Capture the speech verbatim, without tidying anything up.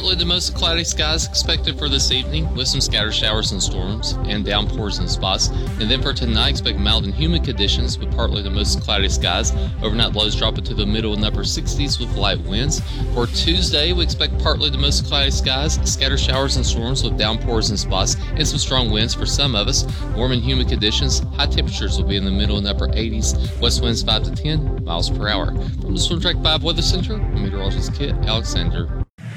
Partly to mostly cloudy skies expected for this evening, with some scattered showers and storms and downpours in spots. And then for tonight, expect mild and humid conditions with partly to mostly cloudy skies. Overnight lows drop into the middle and upper sixties with light winds. For Tuesday, we expect partly to mostly cloudy skies, scattered showers and storms with downpours in spots, and some strong winds for some of us. Warm and humid conditions. High temperatures will be in the middle and upper eighties. West winds five to ten miles per hour. From the Storm Track five Weather Center, I'm meteorologist Kit Alexander.